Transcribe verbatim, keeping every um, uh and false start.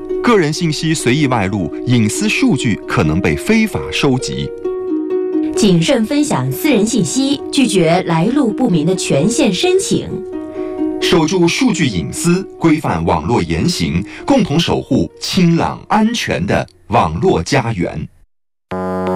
个人信息随意外露，隐私数据可能被非法收集。 谨慎分享私人信息，拒绝来路不明的权限申请。 守住数据隐私，规范网络言行，共同守护清朗安全的网络家园。